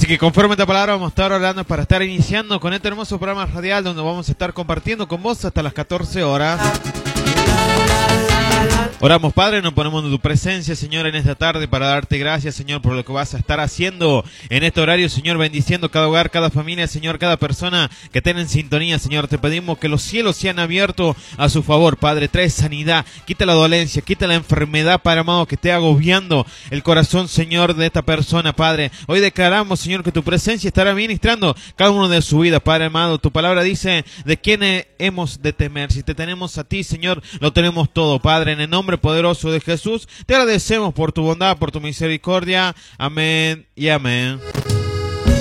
Así que conforme esta palabra vamos a estar hablando para estar iniciando con este hermoso programa radial donde vamos a estar compartiendo con vos hasta las 14 horas. Oramos, Padre, nos ponemos en tu presencia, Señor, en esta tarde para darte gracias, Señor, por lo que vas a estar haciendo en este horario, Señor, bendiciendo cada hogar, cada familia, Señor, cada persona que tenga en sintonía, Señor. Te pedimos que los cielos sean abiertos a su favor, Padre. Trae sanidad, quita la dolencia, quita la enfermedad, Padre amado, que esté agobiando el corazón, Señor, de esta persona, Padre. Hoy declaramos, Señor, que tu presencia estará ministrando cada uno de su vida, Padre amado. Tu palabra dice de quién hemos de temer. Si te tenemos a ti, Señor, lo tenemos todo, Padre. En el nombre poderoso de Jesús, te agradecemos por tu bondad, por tu misericordia. Amén y amén.